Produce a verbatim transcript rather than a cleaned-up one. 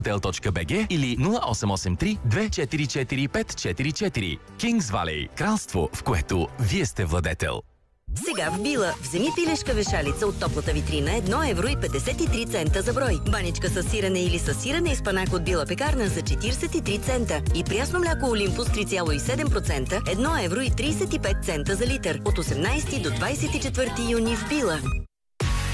тел точка би джи или нула осем осем три две четири четири пет четири четири. Kings Valley – кралство, в което вие сте владетел. Сега в Била вземи пилешка вешалица от топлата витрина едно евро и петдесет и три цента за брой. Баничка с сирене или с сирене и спанак от Била пекарна за четиридесет и три цента. И прясно мляко Олимпус три цяло и седем процента едно евро и тридесет и пет цента за литър. От осемнадесети до двадесет и четвърти юни в Била.